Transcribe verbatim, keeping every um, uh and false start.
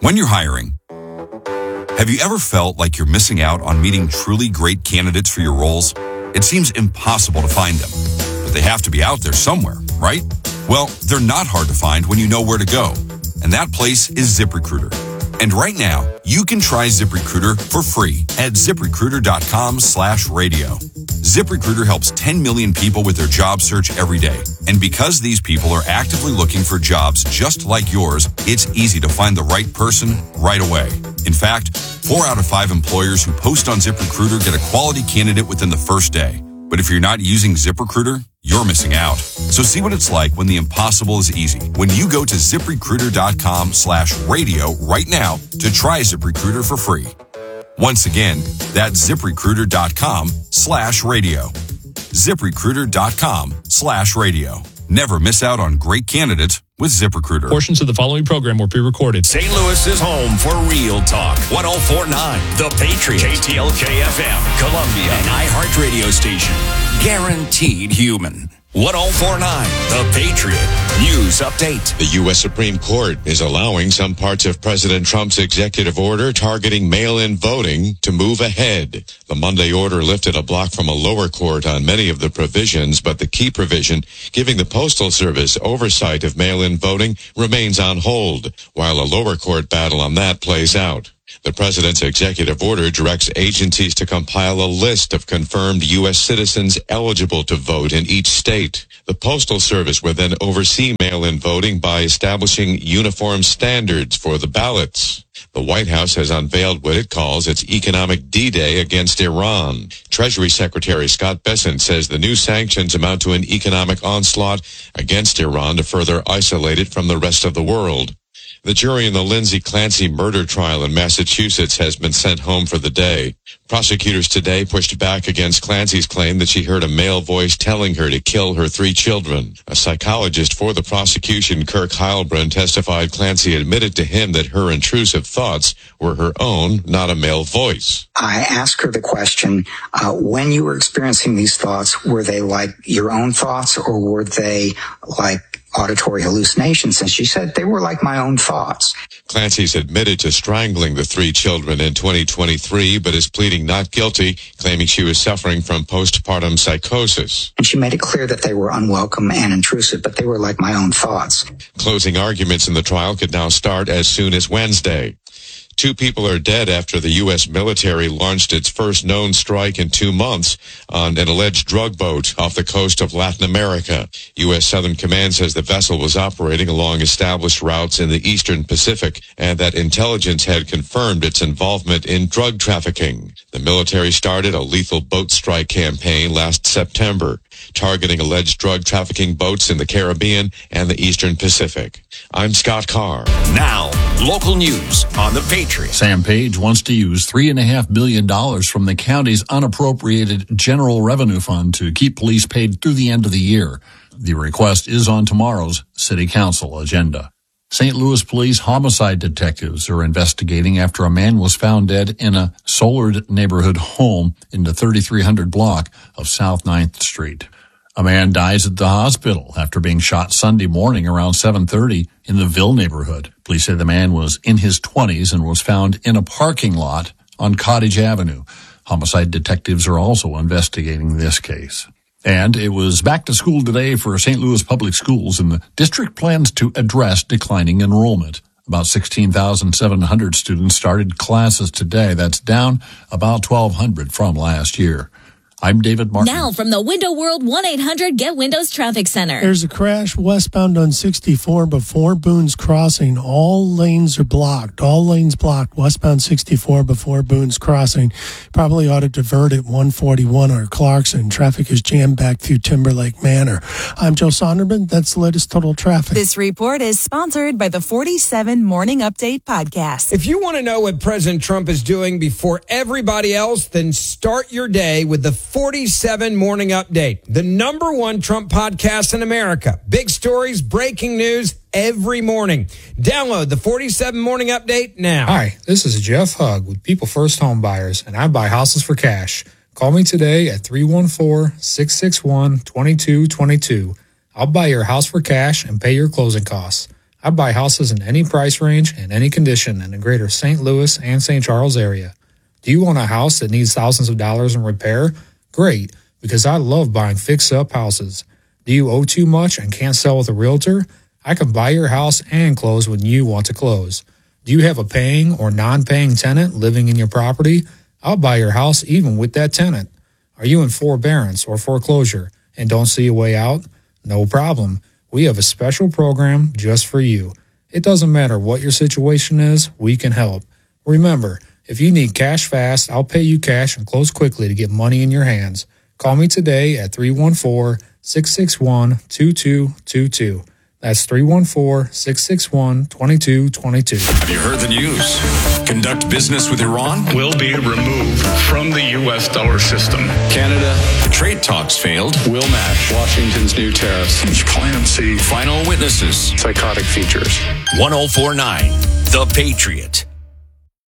When you're hiring, have you ever felt like you're missing out on meeting truly great candidates for your roles? It seems impossible to find them, but they have to be out there somewhere, right? Well, they're not hard to find when you know where to go, and that place is ZipRecruiter. And right now, you can try ZipRecruiter for free at ZipRecruiter.com slash radio. ZipRecruiter helps ten million people with their job search every day. And because these people are actively looking for jobs just like yours, it's easy to find the right person right away. In fact, four out of five employers who post on ZipRecruiter get a quality candidate within the first day. But if you're not using ZipRecruiter, you're missing out. So see what it's like when the impossible is easy. When you go to ZipRecruiter.com slash radio right now to try ZipRecruiter for free. Once again, that's ZipRecruiter.com slash radio. ZipRecruiter.com slash radio. Never miss out on great candidates with ZipRecruiter. Portions of the following program were pre-recorded. Saint Louis is home for Real Talk. one oh four point nine The Patriot. K T L K F M. Columbia. An iHeart radio station. Guaranteed human. one oh four point nine The Patriot. News update. The U S Supreme Court is allowing some parts of President Trump's executive order targeting mail-in voting to move ahead. The Monday order lifted a block from a lower court on many of the provisions, but the key provision giving the Postal Service oversight of mail-in voting remains on hold, while a lower court battle on that plays out. The president's executive order directs agencies to compile a list of confirmed U S citizens eligible to vote in each state. The Postal Service will then oversee mail-in voting by establishing uniform standards for the ballots. The White House has unveiled what it calls its economic D-Day against Iran. Treasury Secretary Scott Bessent says the new sanctions amount to an economic onslaught against Iran to further isolate it from the rest of the world. The jury in the Lindsay Clancy murder trial in Massachusetts has been sent home for the day. Prosecutors today pushed back against Clancy's claim that she heard a male voice telling her to kill her three children. A psychologist for the prosecution, Kirk Heilbrunn, testified Clancy admitted to him that her intrusive thoughts were her own, not a male voice. I asked her the question, uh, when you were experiencing these thoughts, were they like your own thoughts or were they like auditory hallucinations? And she said they were like my own thoughts. Clancy's admitted to strangling the three children in twenty twenty-three, but is pleading not guilty, claiming she was suffering from postpartum psychosis. And she made it clear that they were unwelcome and intrusive, but they were like my own thoughts. Closing arguments in the trial could now start as soon as Wednesday. Two people are dead after the U S military launched its first known strike in two months on an alleged drug boat off the coast of Latin America. U S Southern Command says the vessel was operating along established routes in the Eastern Pacific and that intelligence had confirmed its involvement in drug trafficking. The military started a lethal boat strike campaign last September, targeting alleged drug trafficking boats in the Caribbean and the Eastern Pacific. I'm Scott Carr. Now, local news on the Patriot. Sam Page wants to use three point five million dollars from the county's unappropriated general revenue fund to keep police paid through the end of the year. The request is on tomorrow's city council agenda. Saint Louis police homicide detectives are investigating after a man was found dead in a Soulard neighborhood home in the thirty-three hundred block of South ninth Street. A man dies at the hospital after being shot Sunday morning around seven thirty in the Ville neighborhood. Police say the man was in his twenties and was found in a parking lot on Cottage Avenue. Homicide detectives are also investigating this case. And it was back to school today for Saint Louis Public Schools, and the district plans to address declining enrollment. About sixteen thousand seven hundred students started classes today. That's down about twelve hundred from last year. I'm David Martin. Now from the Window World one eight hundred Get Windows Traffic Center. There's a crash westbound on sixty-four before Boone's Crossing. All lanes are blocked. All lanes blocked westbound sixty-four before Boone's Crossing. Probably ought to divert at one forty-one or Clarkson. Traffic is jammed back through Timberlake Manor. I'm Joe Sonderman. That's the latest total traffic. This report is sponsored by the forty-seven Morning Update podcast. If you want to know what President Trump is doing before everybody else, then start your day with the forty-seven Morning Update, the number one Trump podcast in America. Big stories, breaking news every morning. Download the forty-seven Morning Update now. Hi, this is Jeff Hugg with People First Home Buyers, and I buy houses for cash. Call me today at three one four, six six one, two two two two. I'll buy your house for cash and pay your closing costs. I buy houses in any price range and any condition in the greater Saint Louis and Saint Charles area. Do you own a house that needs thousands of dollars in repair? Great, because I love buying fix-up houses. Do you owe too much and can't sell with a realtor? I can buy your house and close when you want to close. Do you have a paying or non-paying tenant living in your property? I'll buy your house even with that tenant. Are you in forbearance or foreclosure and don't see a way out? No problem. We have a special program just for you. It doesn't matter what your situation is, we can help. Remember, if you need cash fast, I'll pay you cash and close quickly to get money in your hands. Call me today at three one four, six six one, two two two two. That's three one four, six six one, two two two two. Have you heard the news? Conduct business with Iran? Will be removed from the U S dollar system. Canada. The trade talks failed. Will match Washington's new tariffs. Clemency. Final witnesses. Psychotic features. one oh four point nine The Patriot.